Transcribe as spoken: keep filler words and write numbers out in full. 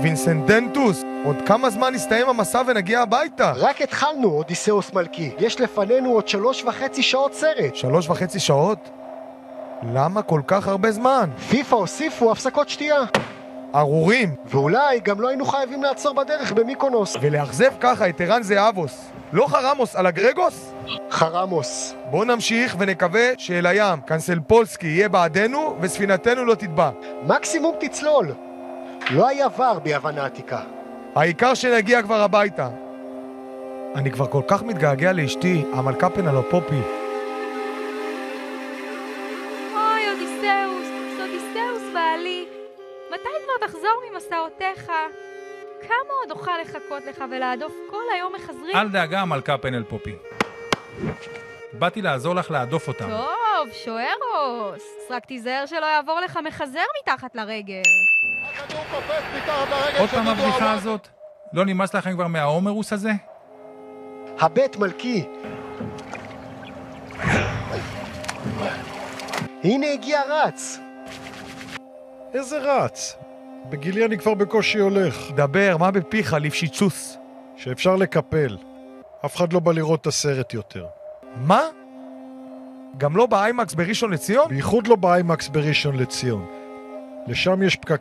וינסנדנטוס, עוד כמה זמן יסתיים המסע ונגיע הביתה? רק התחלנו, אודיסאוס מלכי. יש לפנינו עוד שלוש וחצי שעות סרט. שלוש וחצי שעות? למה כל כך הרבה זמן? פיפה הוסיפו הפסקות שתייה. ארורים. ואולי גם לא היינו חייבים לעצור בדרך במיקונוס. ולאכזב ככה את ערן זהבוס. לא חרמוס על הגרגוס? חרמוס. בוא נמשיך ונקווה שאל הים קנסלפולסקי יהיה בעדנו וספינתנו לא תטבע. מקסימום תצלול. לא היה ור ביוון העתיקה. העיקר שנגיע כבר הביתה. אני כבר כל כך מתגעגע לאשתי, המלכה פנלופופי. אוי, אודיסאוס, אודיסאוס בעלי. מתי כבר תחזור ממסעותיך? כמה עוד אוכל לחכות לך ולהדוף כל היום מחזרים? אל דאגה, מלכה פנלופופי. באתי לעזור לך להדוף אותם. טוב, שוארוס. רק תיזהר שלא יעבור לך מחזר מתחת לרגל. עוד פעם הבדיחה הזאת? לא נמאס לכם כבר מההומרוס הזה? הבית מלכי. הנה הגיע רץ. איזה רץ? בגילי אני כבר בקושי הולך. דבר, מה בפיך, ליפשיצוס? שאפשר לקפל. אף אחד לא בא לראות את הסרט יותר. מה? גם לא באיימקס בראשון לציון? בייחוד לא באיימקס בראשון לציון. לשם יש פקק